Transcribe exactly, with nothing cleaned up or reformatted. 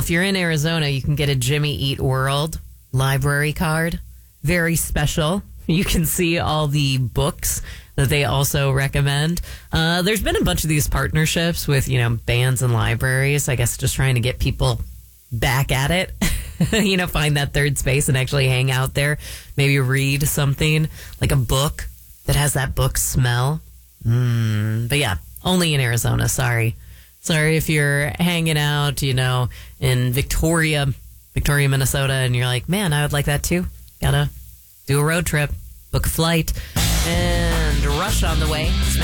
if you're in Arizona, you can get a Jimmy Eat World library card. Very special. You can see all the books that they also recommend. Uh, there's been a bunch of these partnerships with, you know, bands and libraries, I guess just trying to get people back at it. You know, find that third space and actually hang out there. Maybe read something, like a book that has that book smell. Mm, but yeah, only in Arizona, sorry. Sorry if you're hanging out, you know, in Victoria, Victoria, Minnesota, and you're like, man, I would like that too. Gotta do a road trip, book a flight, and Rush on the way. It's